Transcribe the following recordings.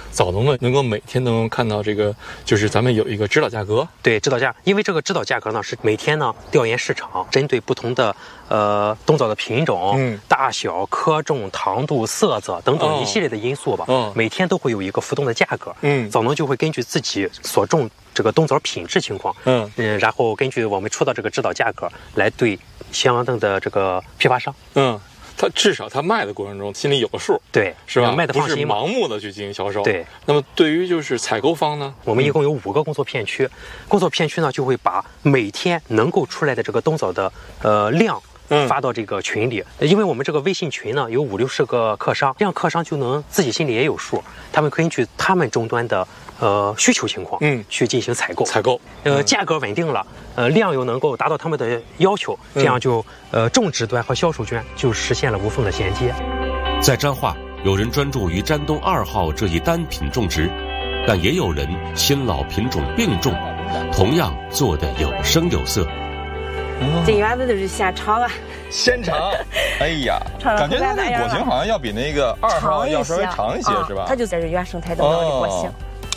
枣农们能够每天都能看到这个，就是咱们有一个指导价格。 对，指导价，因为这个指导价格呢是每天呢调研市场，针对不同的冬枣的品种、大小、颗重、糖度、色泽等等一系列的因素吧，每天都会有一个浮动的价格。枣农就会根据自己所种这个冬枣品质情况，然后根据我们出的这个指导价格来对相应的这个批发商， 他至少他卖的过程中心里有个数， 对， 是吧？ 卖的放心， 不是盲目的去进行销售。 对。 那么对于就是采购方呢， 我们一共有5个工作片区，工作片区呢就会把每天能够出来的这个冬枣的量发到这个群里，因为我们这个微信群呢有50-60个客商，这样客商就能自己心里也有数，他们根据他们终端的需求情况，去进行采购，价格稳定了，量又能够达到他们的要求，这样就种植端和销售端就实现了无缝的衔接。 在彰化，有人专注于山东2号这一单品种植，但也有人新老品种并种，同样做得有声有色。 这园子都是现长啊， 现长。哎呀，感觉它那果形好像要比那个2号要稍微长一些，是吧？ 它就是原生态冬枣的果形。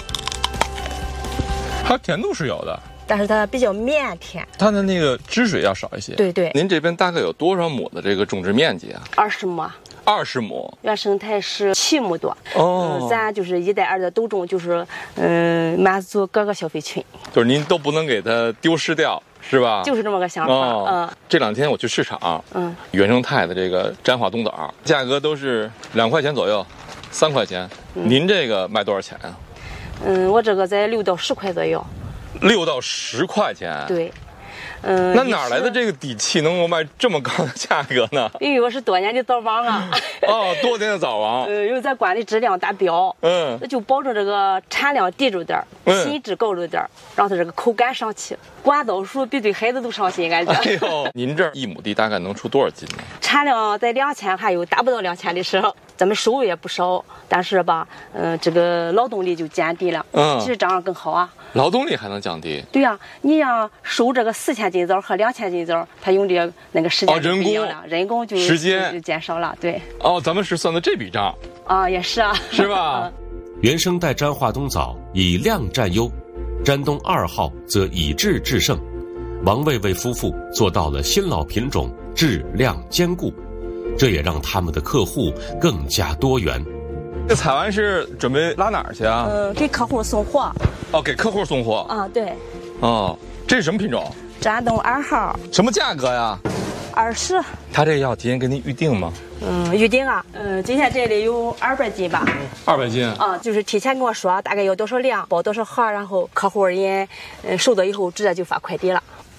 它甜度是有的， 但是它比较绵甜， 它的那个汁水要少一些。 对对。 您这边大概有多少亩的这个种植面积啊 ？20亩。 20亩， 原生态是7亩多。咱就是1带2的都种，就是满足各个消费群。 就是您都不能给它丢失掉，是吧？ 就是这么个想法。 这2天我去市场，原生态的这个沾化冬枣价格都是2块钱左右，3块钱。您这个卖多少钱啊？ 我这个在6到10块左右。 6到10块钱。 对。 那哪来的这个底气能够卖这么高的价格呢？ 因为我是多年的枣王啊。 多年的枣王。 因为咱管的质量达标，那就保证这个产量低着点，品质高着点，让它这个口感上去。管枣树比对孩子都上心，感觉。 哎呦，您这1亩地大概能出多少斤呢？ 产量在2000，还有达不到2000的时候，咱们收入也不少，但是吧，这个劳动力就减低了。其实这样更好啊。 劳动力还能降低？ 对呀，你要收这个4000斤枣和2000斤枣，它用的那个时间就不一样了，人工就时间就减少了。对。 咱们是算的这笔账啊，也是啊， 是吧？ 原生态沾化冬枣以量占优，山东2号则以质制胜。王卫卫夫妇做到了新老品种质量兼顾，这也让他们的客户更加多元。 这采完是准备拉哪儿去啊？ 给客户送货。 给客户送货啊？对。 这是什么品种？ 山东2号。 什么价格呀 ？20。 他这要提前给您预定吗？ 预定啊。今天这里有200斤吧。 200斤。 就是提前跟我说大概要多少量，包多少盒，然后客户人收到以后直接就发快递了。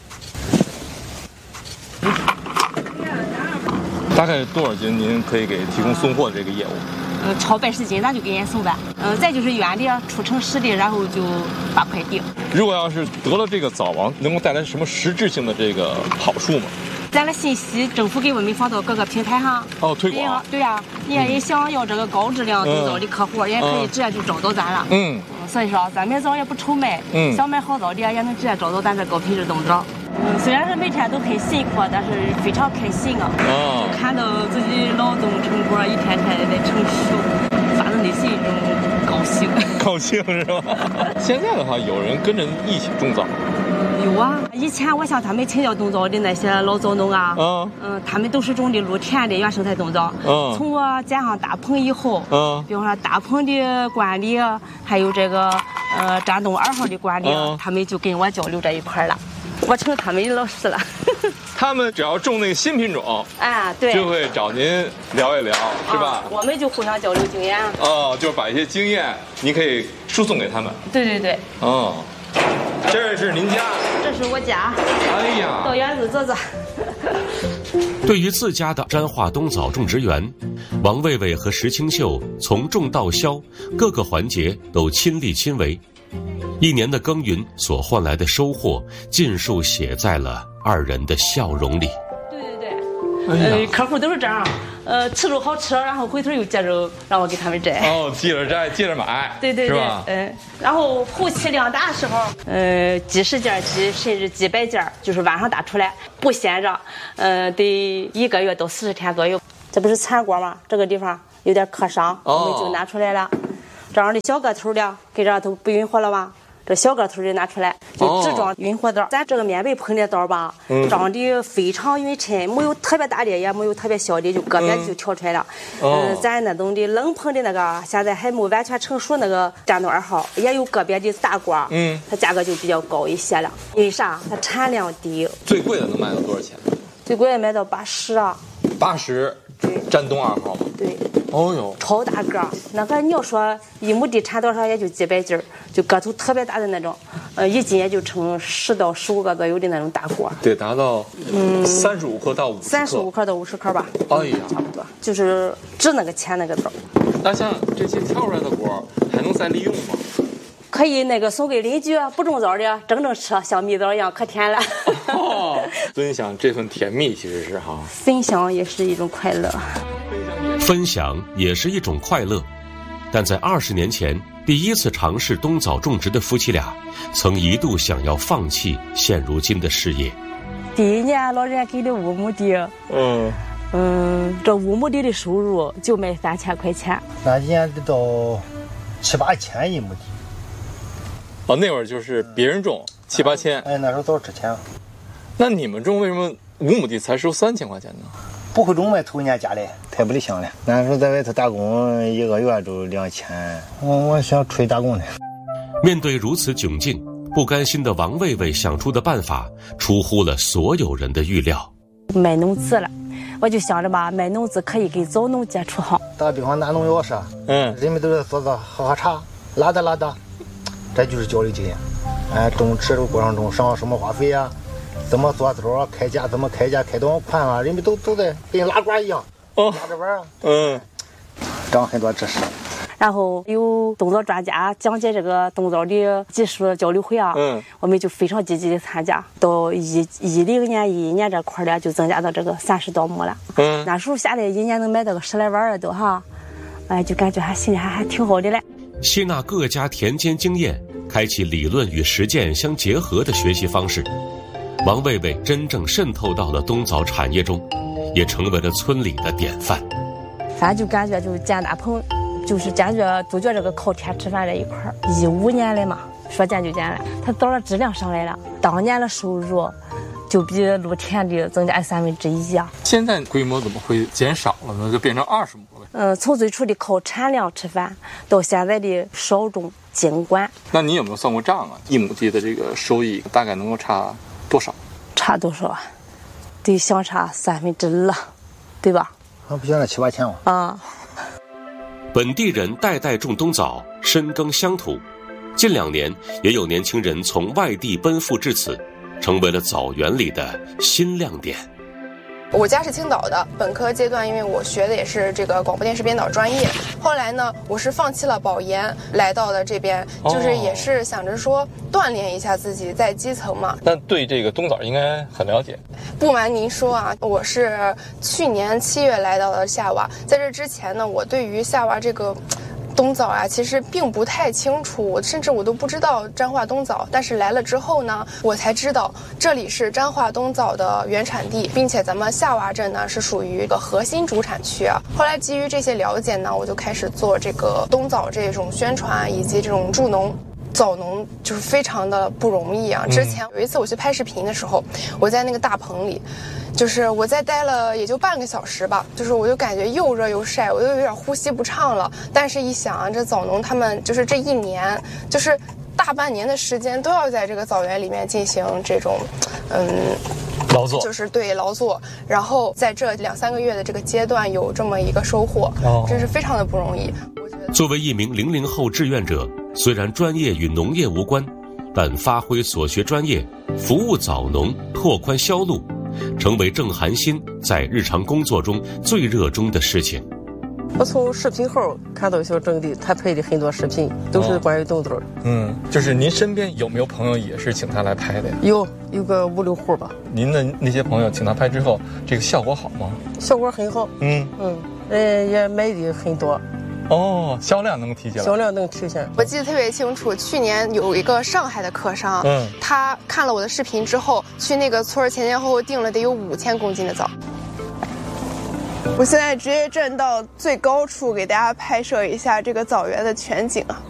大概多少斤您可以给提供送货这个业务？ 超110斤咱就给人送呗。再就是远的出城市的，然后就发快递。 如果要是得了这个枣王，能够带来什么实质性的这个好处吗？ 咱的信息政府给我们放到各个平台上。 推广。 对呀，你也想要这个高质量冬枣的客户，也可以直接就找到咱了。所以说咱们枣也不愁卖，想买好枣的也能直接找到咱这高品质冬枣。虽然是每天都很辛苦，但是非常开心啊！看到自己劳动成果一天天的在成熟，发自内心一种高兴。 高兴是吧？现在的话，有人跟着一起种枣。 有啊，以前我像他们青椒冬枣的那些老枣农啊，他们都是种的露田的原生态冬枣。从我建上大棚以后，比方说大棚的管理，还有这个山东2号的管理，他们就跟我交流这一块了。我成他们的老师了。 他们只要种那个新品种， 对， 就会找您聊一聊，是吧？ 我们就互相交流经验。 就是把一些经验，您可以输送给他们。 对。 这是您家？ 这是我家。 哎呀， 到园子坐坐。 对于自家的沾化冬枣种植园，王卫卫和石清秀从种到销，各个环节都亲力亲为。1年的耕耘所换来的收获，尽数写在了2人的笑容里。 对，客户都是这样，吃着好吃，然后回头又接着让我给他们摘。 接着摘，接着买。 对， 是吧？ 然后后期量大的时候，几十件几甚至几百件，就是晚上打出来，不闲着，得1个月到40天左右。这不是残果吗？这个地方有点磕伤，我们就拿出来了。 这样的小个头的，给这都不匀和了吧？这小个头的拿出来，就只装匀和刀。咱这个面被喷的刀吧，长得非常匀称，没有特别大的，也没有特别小的，就个别就挑出来了。咱那种的冷喷的那个，现在还没完全成熟那个战斗2号，也有个别的大锅，它价格就比较高一些了。因为啥？它产量低。 最贵的能卖到多少钱？ 最贵的卖到80啊。 80。对。战东2号吗？ 对。 哦哟， 超大个，那个你要说1亩地产多少，也就几百斤，就个头特别大的那种，一斤也就称10到15个左右的那种大锅， 得达到35克到50克 ，35克到50克吧。 哎呀， 差不多，就是值那个钱那个刀。 那像这些挑出来的锅还能再利用吗？ 可以那个送给邻居，不种枣的整吃，像蜜枣一样可甜了。 分享这份甜蜜其实是哈， 分享也是一种快乐。 分享也是一种快乐，但在20年前第一次尝试冬枣种植的夫妻俩，曾一度想要放弃现如今的事业。 第1年老人家给的5亩地，这5亩地的收入就卖3000块钱， 那一年得到7、8千1亩地。 哦，那会儿就是别人种7、8千， 哎，那时候都是值钱。 那你们种为什么5亩地才收3000块钱呢？ 不会种呗，头1年家里太不理想了。那时候在外头打工，1个月就2000，我想出去打工去。 面对如此窘境，不甘心的王卫卫想出的办法出乎了所有人的预料。 卖农资了，我就想着吧，卖农资可以跟枣农接触好。 打比方拿农药时，人们都是坐着喝喝茶，拉达，这就是交流经验。种植的过程中上什么化肥啊？怎么做枣，开架怎么开架，开多少宽啊？人们都在跟拉管一样，拉着玩啊。长很多知识。 然后有冬枣专家讲解这个冬枣的技术交流会啊，我们就非常积极的参加。到10年、11年这块儿就增加到这个30多亩了。那时候下来1年能买到个10来万儿都哈，就感觉心里还挺好的嘞。 吸纳各家田间经验，开启理论与实践相结合的学习方式。王卫卫真正渗透到了冬枣产业中，也成为了村里的典范。 咱就感觉就建大棚，就是感觉都觉这个靠天吃饭这一块儿。15年来嘛，说建就建了，它枣的质量上来了，当年的收入就比露田的增加1/3啊。 现在规模怎么会减少了呢？就变成20亩了。 从最初的靠产量吃饭，到现在的少种精管。 那你有没有算过账啊？1亩地的这个收益大概能够差多少？ 差多少啊？得相差2/3了，对吧？ 不行了，7、8千啊。 本地人代代种冬枣，深耕乡土。近2年，也有年轻人从外地奔赴至此，成为了枣园里的新亮点。 我家是青岛的，本科阶段因为我学的也是这个广播电视编导专业，后来呢我是放弃了保研来到了这边，就是也是想着说锻炼一下自己，在基层嘛。 那对这个冬枣应该很了解。 不瞒您说啊，我是去年7月来到了夏娃，在这之前呢，我对于夏娃这个冬枣啊，其实并不太清楚，甚至我都不知道彰化冬枣。但是来了之后呢，我才知道这里是彰化冬枣的原产地，并且咱们夏娃镇呢是属于一个核心主产区啊。后来基于这些了解呢，我就开始做这个冬枣这种宣传以及这种助农。枣农就是非常的不容易啊！之前有一次我去拍视频的时候，我在那个大棚里，就是我在待了也就半个小时吧，就是我就感觉又热又晒，我又有点呼吸不畅了。但是一想啊，这枣农他们就是这1年，就是大半年的时间都要在这个枣园里面进行这种， 劳作， 就是对劳作，然后在这2、3个月的这个阶段有这么一个收获，真是非常的不容易。 作为一名00后志愿者，虽然专业与农业无关，但发挥所学专业，服务枣农，拓宽销路，成为郑寒心在日常工作中最热衷的事情。 我从视频号看到小郑的，他拍的很多视频都是关于冬枣。 就是您身边有没有朋友也是请他来拍的呀？ 有个5、6户吧。 您的那些朋友请他拍之后，这个效果好吗？ 效果很好。也买的很多。 销量能体现。 销量能体现。 我记得特别清楚，去年有一个上海的客商，他看了我的视频之后，去那个村前后后订了得有5000公斤的枣。 我现在直接站到最高处，给大家拍摄一下这个枣园的全景啊。